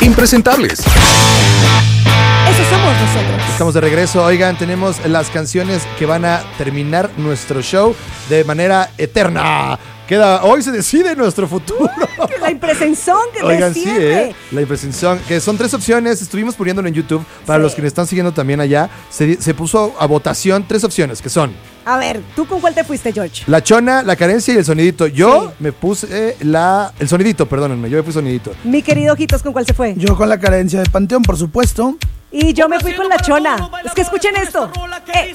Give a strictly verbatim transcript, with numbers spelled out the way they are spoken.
impresentables. Eso somos nosotros. Estamos de regreso. Oigan, tenemos las canciones que van a terminar nuestro show de manera eterna. Queda, hoy se decide nuestro futuro. La impresenzón que Oigan, sí, desciende. ¿eh? La impresenzón, que son tres opciones. Estuvimos poniéndolo en YouTube. Para Sí. los que nos están siguiendo también allá, se, se puso a votación tres opciones, que son A ver, ¿tú con cuál te fuiste, George? la chona, la carencia y el sonidito. Yo Sí. me puse la el sonidito, perdónenme, yo me puse sonidito. Mi querido Ojitos, ¿con cuál se fue? Yo con la carencia de Panteón, por supuesto. Y yo me fui con la chona. Es que escuchen esto. Eh,